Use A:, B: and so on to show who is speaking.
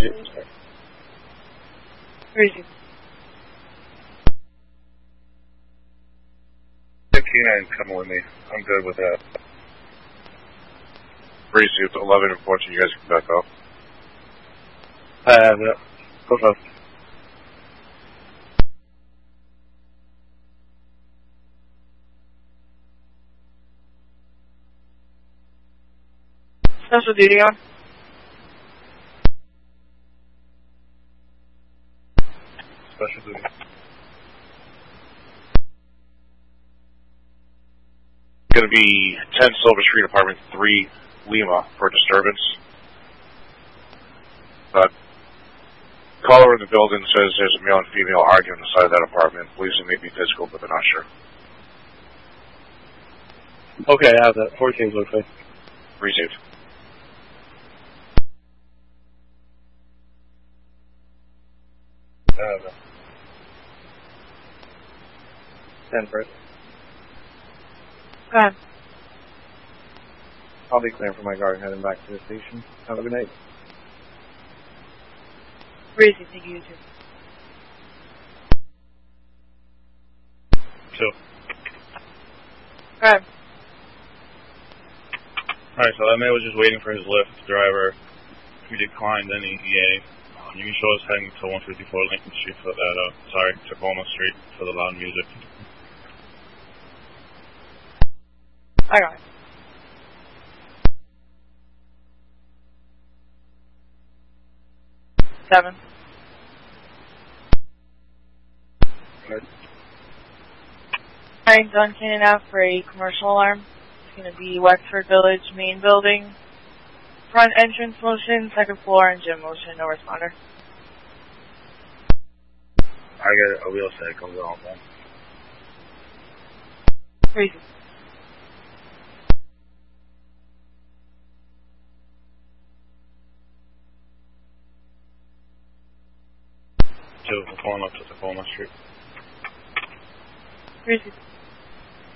A: Receive.
B: 59 coming with me. I'm good with that.
C: Receive 11 and 14, you guys can back off.
B: I have it. Go fast.
A: Special duty on.
B: Special duty.
C: Going to be 10 Silver Street, Apartment 3, Lima, for disturbance. Caller in the building says there's a male and female arguing on the side of that apartment. Police may be physical, but they're not sure.
B: Okay, I have that. 14's okay.
C: Received.
B: I have that. 10 first.
A: Go ahead.
B: I'll be clearing for my guard heading back to the station. Have a good night.
A: Receive. Thank you, too.
B: 2.
A: Go ahead.
B: Alright, so that man was just waiting for his Lyft driver. He declined any EA. You can show us heading to 154 Lincoln Street for that, Tacoma Street for the loud music.
A: I got it. Seven.
B: Good.
A: Alright, Duncan and F for a commercial alarm. It's going to be Wexford Village main building. Front entrance motion, second floor, and gym motion, no responder.
B: I get a wheel set, comes on phone.
A: Receive.
B: Two, we're pulling up to Tacoma Street.
A: Receive.